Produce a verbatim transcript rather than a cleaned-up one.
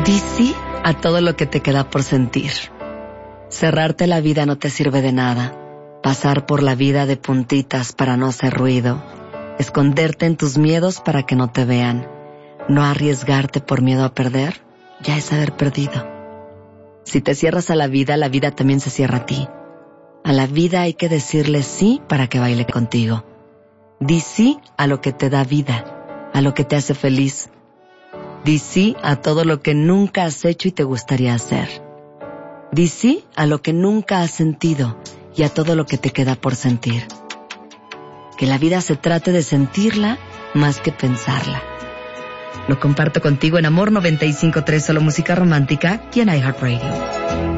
Di sí a todo lo que te queda por sentir. Cerrarte la vida no te sirve de nada. Pasar por la vida de puntitas para no hacer ruido. Esconderte en tus miedos para que no te vean. No arriesgarte por miedo a perder, ya es haber perdido. Si te cierras a la vida, la vida también se cierra a ti. A la vida hay que decirle sí para que baile contigo. Di sí a lo que te da vida, a lo que te hace feliz. Di sí a todo lo que nunca has hecho y te gustaría hacer. Di sí a lo que nunca has sentido y a todo lo que te queda por sentir. Que la vida se trate de sentirla más que pensarla. Lo comparto contigo en Amor noventa y cinco punto tres, solo música romántica y en iHeartRadio.